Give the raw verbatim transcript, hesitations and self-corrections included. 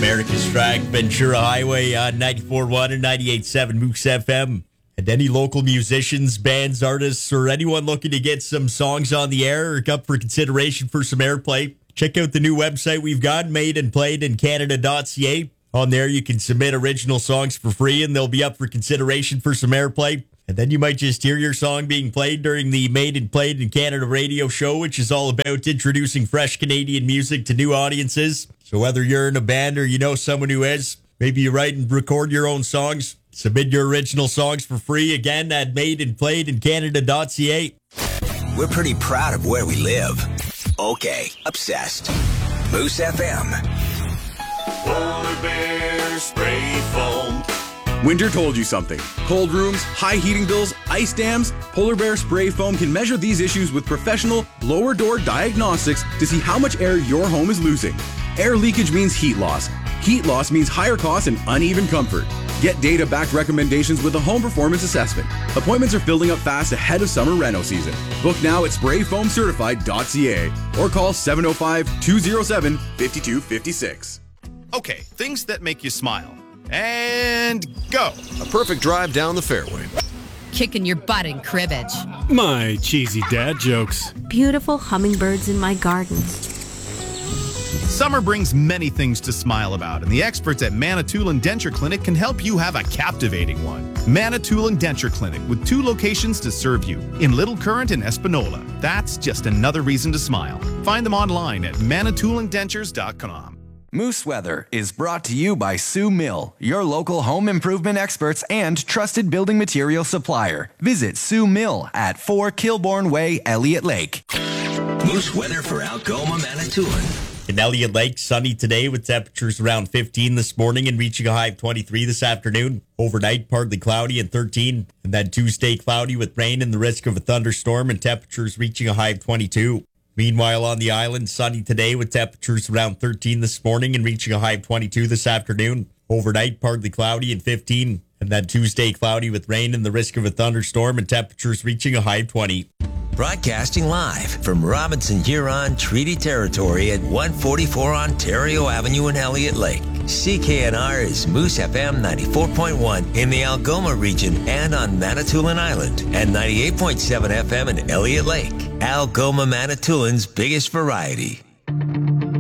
America's Track, Ventura Highway on ninety-four point one and ninety-eight point seven Moose F M. And any local musicians, bands, artists, or anyone looking to get some songs on the air or up for consideration for some airplay, check out the new website we've got, made and played in canada dot c a. On there, you can submit original songs for free, and they'll be up for consideration for some airplay. And then you might just hear your song being played during the Made and Played in Canada radio show, which is all about introducing fresh Canadian music to new audiences. So whether you're in a band or you know someone who is, maybe you write and record your own songs, submit your original songs for free, again, at made and played in canada dot c a. We're pretty proud of where we live. Okay, obsessed. Moose F M. Polar Bear Spray Foam. Winter told you something. Cold rooms, high heating bills, ice dams. Polar Bear Spray Foam can measure these issues with professional lower door diagnostics to see how much air your home is losing. Air leakage means heat loss. Heat loss means higher costs and uneven comfort. Get data-backed recommendations with a home performance assessment. Appointments are filling up fast ahead of summer reno season. Book now at spray foam certified dot c a or call seven oh five, two oh seven, five two five six. Okay, things that make you smile. And go. A perfect drive down the fairway. Kicking your butt in cribbage. My cheesy dad jokes. Beautiful hummingbirds in my garden. Summer brings many things to smile about, and the experts at Manitoulin Denture Clinic can help you have a captivating one. Manitoulin Denture Clinic, with two locations to serve you, in Little Current and Espanola. That's just another reason to smile. Find them online at manitoulin dentures dot com. Moose Weather is brought to you by Sue Mill, your local home improvement experts and trusted building material supplier. Visit Sue Mill at four Kilbourne Way, Elliott Lake. Moose weather for Algoma, Manitoulin. In Elliott Lake, sunny today with temperatures around fifteen this morning and reaching a high of twenty-three this afternoon. Overnight, partly cloudy and thirteen. And then Tuesday, cloudy with rain and the risk of a thunderstorm and temperatures reaching a high of twenty-two. Meanwhile, on the island, sunny today with temperatures around thirteen this morning and reaching a high of twenty-two this afternoon. Overnight, partly cloudy and fifteen. And then Tuesday, cloudy with rain and the risk of a thunderstorm and temperatures reaching a high of twenty. Broadcasting live from Robinson Huron Treaty Territory at one forty-four Ontario Avenue in Elliott Lake. C K N R is Moose F M ninety-four point one in the Algoma region and on Manitoulin Island, and ninety-eight point seven F M in Elliott Lake. Algoma, Manitoulin's biggest variety.